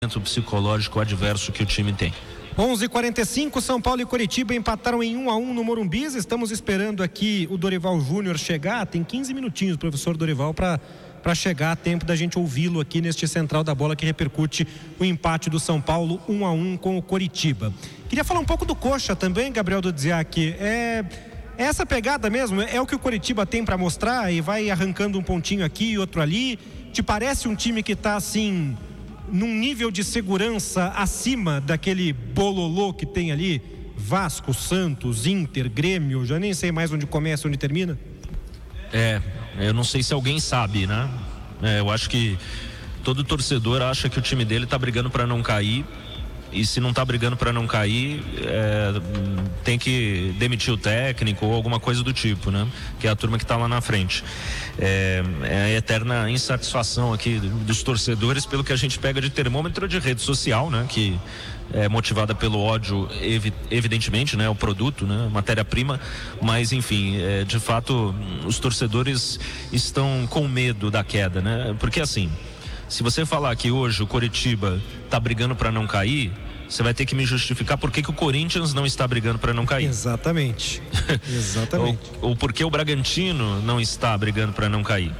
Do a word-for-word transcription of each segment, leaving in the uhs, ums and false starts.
psicológico adverso que o time tem. onze e quarenta e cinco, São Paulo e Coritiba empataram em um a um no Morumbi. Estamos esperando aqui o Dorival Júnior chegar. Tem quinze minutinhos, professor Dorival, para para chegar a tempo da gente ouvi-lo aqui neste Central da Bola, que repercute o empate do São Paulo um a um com o Coritiba. Queria falar um pouco do Coxa também, Gabriel Dudziak. É, é essa pegada mesmo? É o que o Coritiba tem para mostrar e vai arrancando um pontinho aqui e outro ali? Te parece um time que está assim, num nível de segurança acima daquele bololô que tem ali? Vasco, Santos, Inter, Grêmio, já nem sei mais onde começa, onde termina. É, eu não sei se alguém sabe, né? É, eu acho que todo torcedor acha que o time dele tá brigando para não cair, e se não tá brigando para não cair, é, tem que demitir o técnico ou alguma coisa do tipo, né? Que é a turma que tá lá na frente. É, é a eterna insatisfação aqui dos torcedores pelo que a gente pega de termômetro de rede social, né? Que é motivada pelo ódio, evi- evidentemente, né? O produto, né? Matéria-prima, mas enfim, é, de fato, os torcedores estão com medo da queda, né? Porque assim, se você falar que hoje o Coritiba está brigando para não cair, você vai ter que me justificar por que que o Corinthians não está brigando para não cair. Exatamente. Exatamente. ou, ou por que o Bragantino não está brigando para não cair.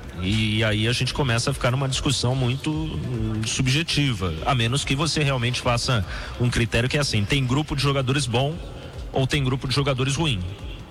E aí a gente começa a ficar numa discussão muito hum, subjetiva, a menos que você realmente faça um critério que é assim, tem grupo de jogadores bom ou tem grupo de jogadores ruim.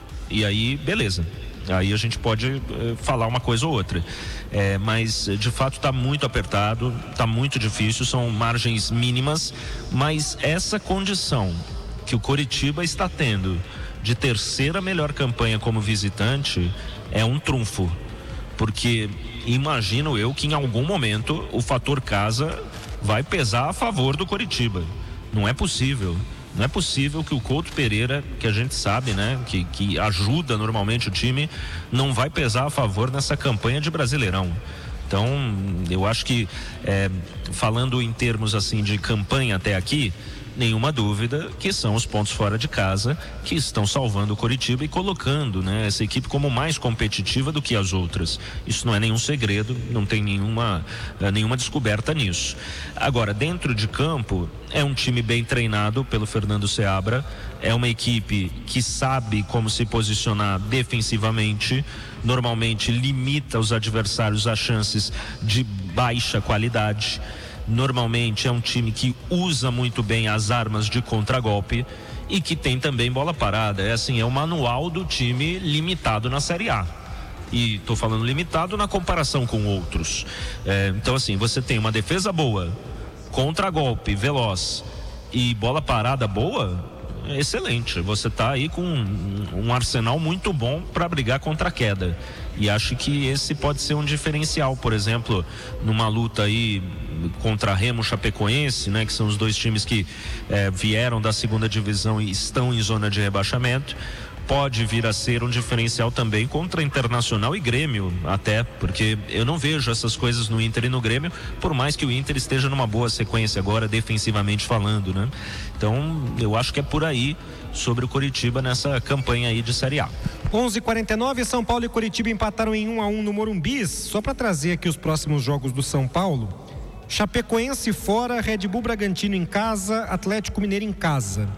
E aí, beleza. Aí a gente pode eh, falar uma coisa ou outra, é, mas de fato está muito apertado, está muito difícil, são margens mínimas, mas essa condição que o Coritiba está tendo de terceira melhor campanha como visitante é um trunfo, porque imagino eu que em algum momento o fator casa vai pesar a favor do Coritiba. Não é possível. Não é possível que o Couto Pereira, que a gente sabe, né, que, que ajuda normalmente o time, não vai pesar a favor nessa campanha de Brasileirão. Então, eu acho que, é, falando em termos assim de campanha até aqui, nenhuma dúvida que são os pontos fora de casa que estão salvando o Coritiba e colocando, né, essa equipe como mais competitiva do que as outras. Isso não é nenhum segredo, não tem nenhuma, nenhuma descoberta nisso. Agora, dentro de campo, é um time bem treinado pelo Fernando Seabra, é uma equipe que sabe como se posicionar defensivamente, normalmente limita os adversários a chances de baixa qualidade. Normalmente é um time que usa muito bem as armas de contragolpe e que tem também bola parada. É assim, é o manual do time limitado na Série A. E estou falando limitado na comparação com outros. É, então assim, você tem uma defesa boa, contragolpe veloz e bola parada boa, excelente. Você está aí com um, um arsenal muito bom para brigar contra a queda. E acho que esse pode ser um diferencial, por exemplo, numa luta aí contra Remo Chapecoense, né, que são os dois times que eh, vieram da segunda divisão e estão em zona de rebaixamento. Pode vir a ser um diferencial também contra Internacional e Grêmio, até, porque eu não vejo essas coisas no Inter e no Grêmio, por mais que o Inter esteja numa boa sequência agora, defensivamente falando, né? Então, eu acho que é por aí sobre o Coritiba nessa campanha aí de Série A. onze e quarenta e nove, São Paulo e Coritiba empataram em um a um no Morumbi. Só para trazer aqui os próximos jogos do São Paulo: Chapecoense fora, Red Bull Bragantino em casa, Atlético Mineiro em casa.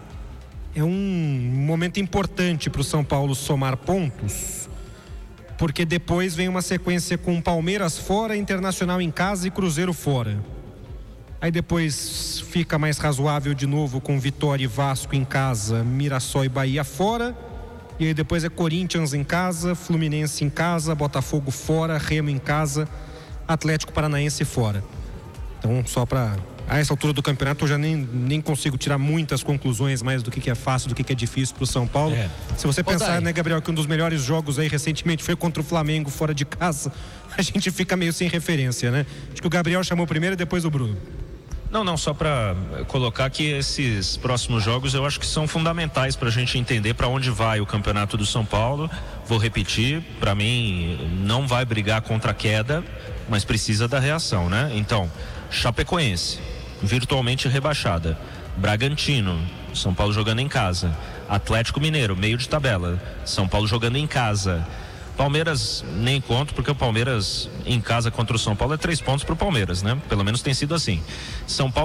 É um momento importante para o São Paulo somar pontos, porque depois vem uma sequência com Palmeiras fora, Internacional em casa e Cruzeiro fora. Aí depois fica mais razoável de novo com Vitória e Vasco em casa, Mirassol e Bahia fora. E aí depois é Corinthians em casa, Fluminense em casa, Botafogo fora, Remo em casa, Atlético Paranaense fora. Então, só para... A essa altura do campeonato eu já nem, nem consigo tirar muitas conclusões mais do que, que é fácil, do que, que é difícil pro São Paulo. É. Se você pensar, né, Gabriel, que um dos melhores jogos aí recentemente foi contra o Flamengo fora de casa, a gente fica meio sem referência, né? Acho que o Gabriel chamou primeiro e depois o Bruno. Não, não, só para colocar que esses próximos jogos eu acho que são fundamentais para a gente entender para onde vai o campeonato do São Paulo. Vou repetir, para mim não vai brigar contra a queda, mas precisa da reação, né? Então, Chapecoense, virtualmente rebaixada. Bragantino, São Paulo jogando em casa. Atlético Mineiro, meio de tabela. São Paulo jogando em casa. Palmeiras nem conto, porque o Palmeiras em casa contra o São Paulo é três pontos pro Palmeiras, né? Pelo menos tem sido assim. São Paulo